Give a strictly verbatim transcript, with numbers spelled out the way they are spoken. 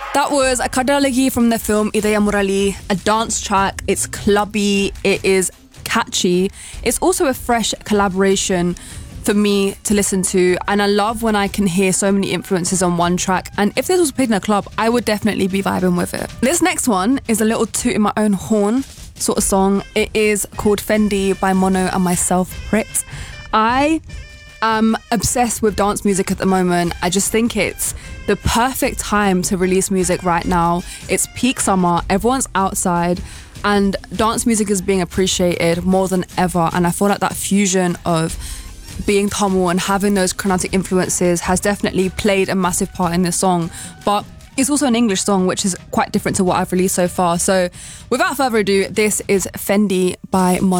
That was Kadalagi from the film Idaya Murali, a dance track. It's clubby, it is catchy. It's also a fresh collaboration for me to listen to, and I love when I can hear so many influences on one track, and if this was played in a club, I would definitely be vibing with it. This next one is a little toot in my own horn sort of song. It is called Fendi by Mono and myself, Prit. I am obsessed with dance music at the moment. I just think it's the perfect time to release music right now. It's peak summer, everyone's outside, and dance music is being appreciated more than ever, and I feel like that fusion of being Tamil and having those Carnatic influences has definitely played a massive part in this song. But it's also an English song, which is quite different to what I've released so far. So without further ado, this is Fendi by Mono.